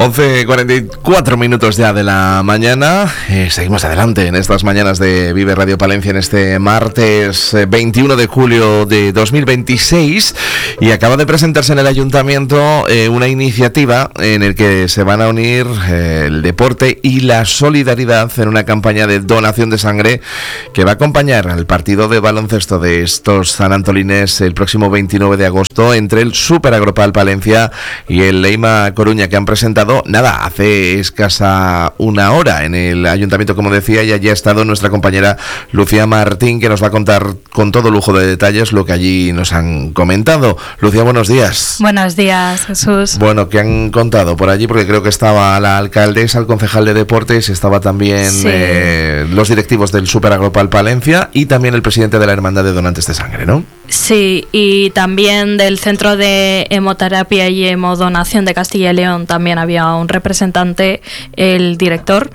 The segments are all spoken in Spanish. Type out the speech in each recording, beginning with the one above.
11:44 minutos ya de la mañana. Seguimos adelante en estas mañanas de Vive Radio Palencia en este martes 21 de julio de 2026, y acaba de presentarse en el Ayuntamiento una iniciativa en la que se van a unir el deporte y la solidaridad en una campaña de donación de sangre que va a acompañar al partido de baloncesto de estos sanantolines el próximo 29 de agosto entre el Super Agropal Palencia y el Leima Coruña, que han presentado hace escasa una hora en el Ayuntamiento, como decía, y allí ha estado nuestra compañera Lucía Martín, que nos va a contar con todo lujo de detalles lo que allí nos han comentado. Lucía, buenos días. Buenos días, Jesús. Bueno, ¿qué han contado por allí? Porque creo que estaba la alcaldesa, el concejal de deportes, estaba también los directivos del Super Agropal Palencia y también el presidente de la Hermandad de Donantes de Sangre, ¿no? Sí, y también del Centro de Hemoterapia y Hemodonación de Castilla y León también había un representante, el director.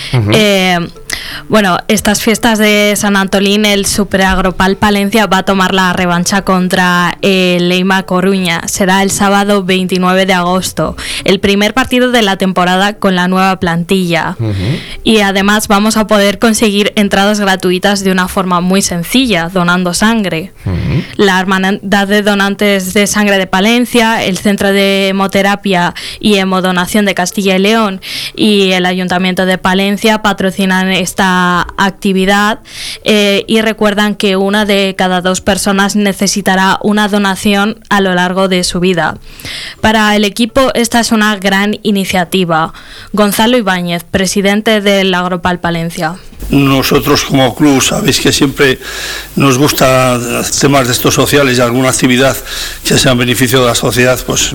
Bueno, estas fiestas de San Antolín, el Super Agropal Palencia va a tomar la revancha contra el Leima Coruña. Será el sábado 29 de agosto, el primer partido de la temporada con la nueva plantilla. Y además vamos a poder conseguir entradas gratuitas de una forma muy sencilla, donando sangre. La Hermandad de Donantes de Sangre de Palencia, el Centro de Hemoterapia y Hemodonación de Castilla y León y el Ayuntamiento de Palencia patrocinan esta actividad y recuerdan que una de cada dos personas necesitará una donación a lo largo de su vida. Para el equipo esta es una gran iniciativa. Gonzalo Ibáñez, presidente del Agropal Palencia. Nosotros como club sabéis que siempre nos gusta temas de estos sociales y alguna actividad que sea en beneficio de la sociedad, pues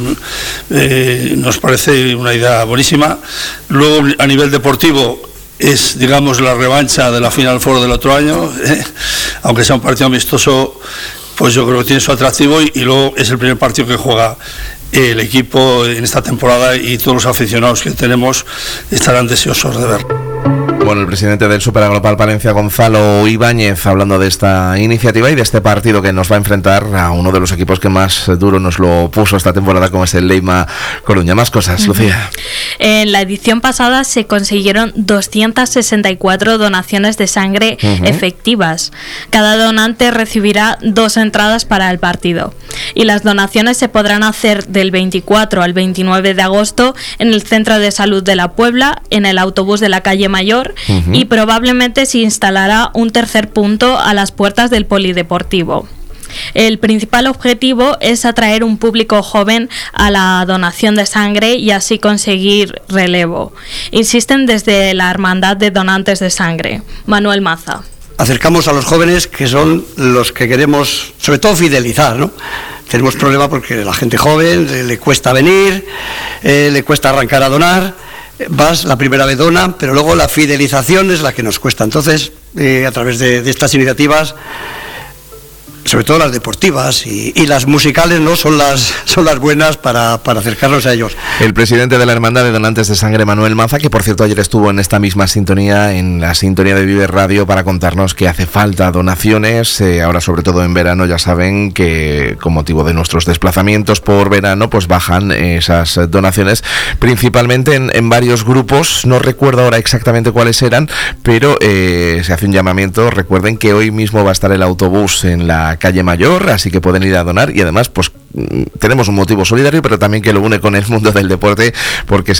nos parece una idea buenísima. Luego a nivel deportivo es, digamos, la revancha de la Final Four del otro año, aunque sea un partido amistoso, pues yo creo que tiene su atractivo y luego es el primer partido que juega el equipo en esta temporada y todos los aficionados que tenemos estarán deseosos de ver. Bueno, el presidente del Super Agropal Palencia, Gonzalo Ibáñez, hablando de esta iniciativa y de este partido que nos va a enfrentar a uno de los equipos que más duro nos lo puso esta temporada, como es el Leima Coruña. Más cosas, Lucía. En la edición pasada se consiguieron 264 donaciones de sangre efectivas. Cada donante recibirá 2 entradas para el partido. Y las donaciones se podrán hacer del 24 al 29 de agosto en el Centro de Salud de la Puebla, en el autobús de la calle Mayor, y probablemente se instalará un tercer punto a las puertas del polideportivo. El principal objetivo es atraer un público joven a la donación de sangre y así conseguir relevo. Insisten desde la Hermandad de Donantes de Sangre. Manuel Maza. Acercamos a los jóvenes, que son los que queremos, sobre todo, fidelizar, ¿no? Tenemos problema porque la gente joven le cuesta venir, le cuesta arrancar a donar. Vas, la primera vez dona, pero luego la fidelización es la que nos cuesta. Entonces, a través de estas iniciativas, sobre todo las deportivas y las musicales, ¿no? son las buenas para acercarnos a ellos. El presidente de la Hermandad de Donantes de Sangre, Manuel Maza, que por cierto ayer estuvo en esta misma sintonía, en la sintonía de Vive Radio, para contarnos que hace falta donaciones, ahora sobre todo en verano. Ya saben que con motivo de nuestros desplazamientos por verano, pues bajan esas donaciones, principalmente en varios grupos. No recuerdo ahora exactamente cuáles eran, pero se hace un llamamiento. Recuerden que hoy mismo va a estar el autobús en la calle Mayor, así que pueden ir a donar. Y además, pues tenemos un motivo solidario, pero también que lo une con el mundo del deporte, porque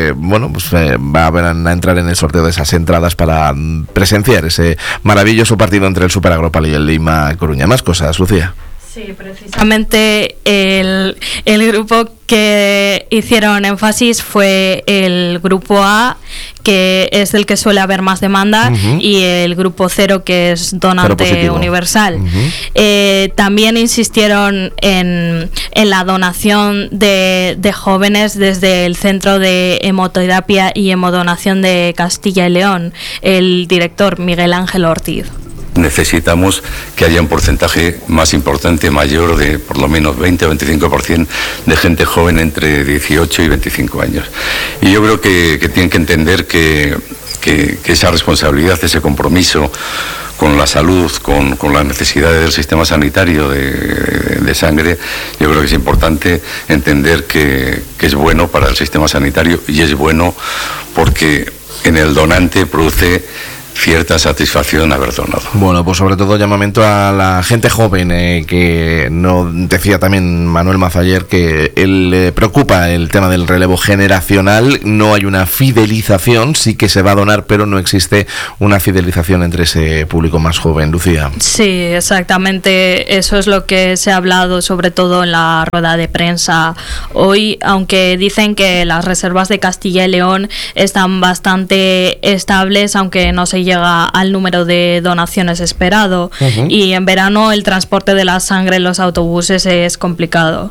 va a entrar en el sorteo de esas entradas para presenciar ese maravilloso partido entre el Super Agropal y el Leima Coruña. Más cosas, Lucía. Sí, precisamente el grupo que hicieron énfasis fue el grupo A, que es el que suele haber más demanda, y el grupo 0, que es donante universal. También insistieron en la donación de jóvenes desde el Centro de Hemoterapia y Hemodonación de Castilla y León, el director Miguel Ángel Ortiz. Necesitamos que haya un porcentaje más importante, mayor, de por lo menos 20 o 25% de gente joven entre 18 y 25 años. Y yo creo que tienen que entender que esa responsabilidad, ese compromiso la salud, con las necesidades del sistema sanitario de sangre, yo creo que es importante entender que es bueno para el sistema sanitario y es bueno porque en el donante produce cierta satisfacción haber donado. Bueno, pues sobre todo llamamiento a la gente joven, que no decía también Manuel Maza ayer que él preocupa el tema del relevo generacional. No hay una fidelización, sí que se va a donar, pero no existe una fidelización entre ese público más joven. Lucía. Sí, exactamente, eso es lo que se ha hablado sobre todo en la rueda de prensa hoy, aunque dicen que las reservas de Castilla y León están bastante estables, aunque no se llega al número de donaciones esperado. Y en verano el transporte de la sangre en los autobuses es complicado.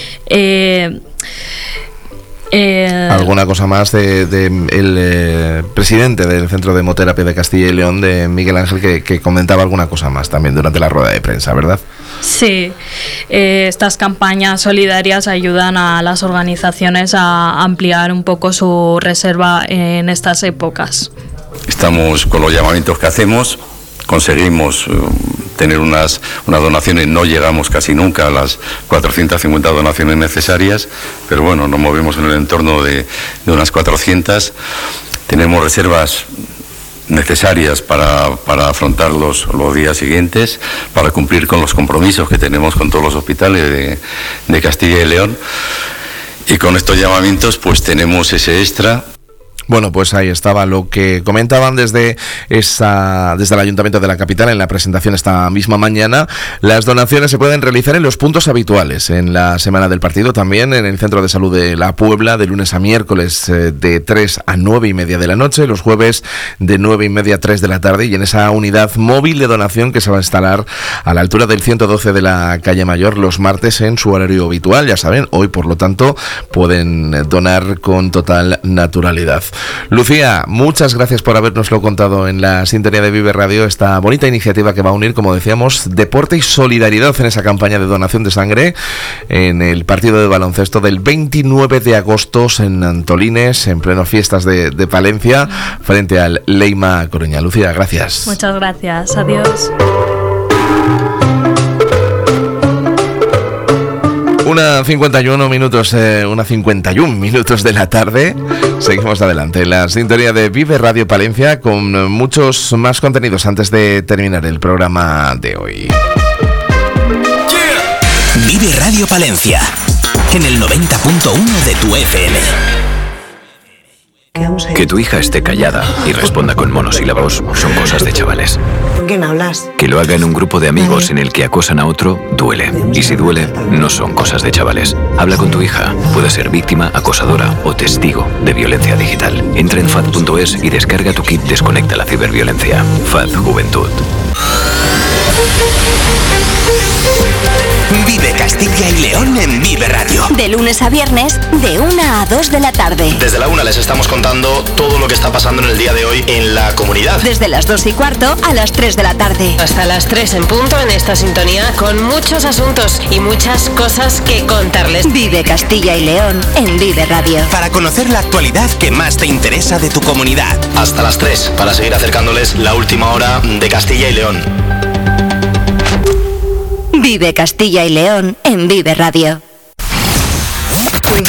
¿Alguna cosa más el presidente del Centro de Hemoterapia de Castilla y León, de Miguel Ángel, que comentaba alguna cosa más también durante la rueda de prensa, ¿verdad? Sí, estas campañas solidarias ayudan a las organizaciones a ampliar un poco su reserva en estas épocas. Estamos con los llamamientos que hacemos, conseguimos tener unas donaciones, no llegamos casi nunca a las 450 donaciones necesarias, pero bueno, nos movemos en el entorno de unas 400. Tenemos reservas necesarias para afrontar los días siguientes, para cumplir con los compromisos que tenemos con todos los hospitales de Castilla y León. Y con estos llamamientos pues tenemos ese extra. Bueno, pues ahí estaba lo que comentaban desde el Ayuntamiento de la capital en la presentación esta misma mañana. Las donaciones se pueden realizar en los puntos habituales, en la semana del partido también, en el Centro de Salud de La Puebla, de lunes a miércoles de 3 a 9 y media de la noche, los jueves de 9 y media a 3 de la tarde, y en esa unidad móvil de donación que se va a instalar a la altura del 112 de la calle Mayor los martes en su horario habitual. Ya saben, hoy por lo tanto pueden donar con total naturalidad. Lucía, muchas gracias por habernoslo contado en la sintonía de Vive Radio, esta bonita iniciativa que va a unir, como decíamos, deporte y solidaridad en esa campaña de donación de sangre en el partido de baloncesto del 29 de agosto en Antolines, en pleno fiestas de Palencia, frente al Leima Coruña. Lucía, gracias. Muchas gracias, adiós. 1:51 minutos de la tarde. Seguimos adelante en la sintonía de Vive Radio Palencia con muchos más contenidos antes de terminar el programa de hoy. Vive Radio Palencia en el 90.1 de tu FM. Que tu hija esté callada y responda con monosílabos son cosas de chavales. ¿Con quién hablas? Que lo haga en un grupo de amigos en el que acosan a otro, duele. Y si duele, no son cosas de chavales. Habla con tu hija. Puede ser víctima, acosadora o testigo de violencia digital. Entra en FAD.es y descarga tu kit Desconecta la ciberviolencia. FAD Juventud. Vive Castilla y León en Vive Radio. De lunes a viernes, de 1 a 2 de la tarde. Desde la 1 les estamos contando todo lo que está pasando en el día de hoy en la comunidad. Desde las 2:15 a las 3 de la tarde. Hasta las 3 en punto en esta sintonía, con muchos asuntos y muchas cosas que contarles. Vive Castilla y León en Vive Radio. Para conocer la actualidad que más te interesa de tu comunidad. Hasta las 3, para seguir acercándoles la última hora de Castilla y León. Vive Castilla y León en Vive Radio.